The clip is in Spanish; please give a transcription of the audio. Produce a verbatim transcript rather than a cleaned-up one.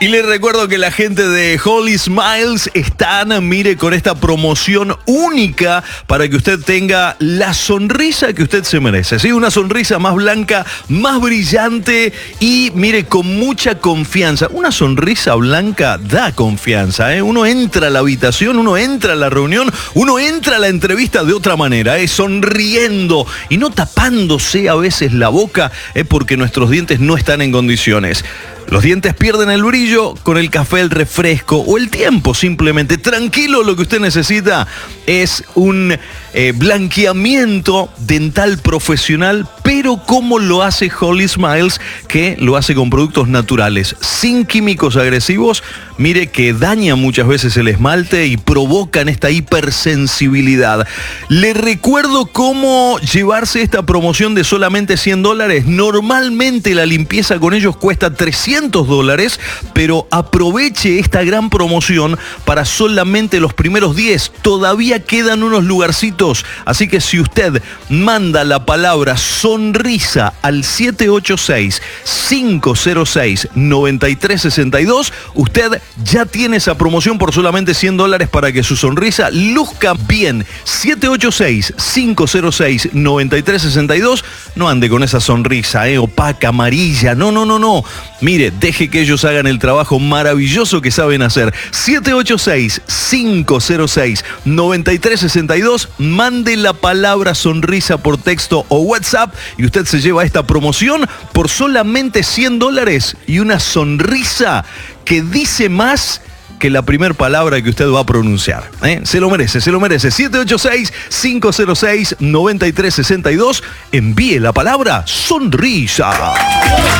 Y les recuerdo que la gente de Holy Smiles están, mire, con esta promoción única para que usted tenga la sonrisa que usted se merece. ¿Sí? Una sonrisa más blanca, más brillante y, mire, con mucha confianza. Una sonrisa blanca da confianza, ¿eh? Uno entra a la habitación, uno entra a la reunión, uno entra a la entrevista de otra manera, ¿eh? Sonriendo y no tapándose a veces la boca, ¿eh? Porque nuestros dientes no están en condiciones. Los dientes pierden el brillo con el café, el refresco o el tiempo simplemente. Tranquilo, lo que usted necesita es un eh, blanqueamiento dental profesional, pero como lo hace Holy Smiles, que lo hace con productos naturales, sin químicos agresivos, mire que daña muchas veces el esmalte y provocan esta hipersensibilidad. Le recuerdo cómo llevarse esta promoción de solamente cien dólares. Normalmente la limpieza con ellos cuesta trescientos dólares, pero aproveche esta gran promoción para solamente los primeros diez. Todavía quedan unos lugarcitos, así que si usted manda la palabra sonrisa al siete ocho seis, cinco cero seis, nueve tres seis dos, usted ya tiene esa promoción por solamente cien dólares para que su sonrisa luzca bien. siete ocho seis, cinco cero seis, nueve tres seis dos. No ande con esa sonrisa eh, opaca, amarilla. No, no, no, no. Mire, deje que ellos hagan el trabajo maravilloso que saben hacer. siete ocho seis, cinco cero seis, nueve tres seis dos. Mande la palabra sonrisa por texto o WhatsApp y usted se lleva esta promoción por solamente cien dólares y una sonrisa que dice más que la primera palabra que usted va a pronunciar. ¿eh? Se lo merece, se lo merece. siete ocho seis, cinco cero seis, nueve tres seis dos. Envíe la palabra sonrisa.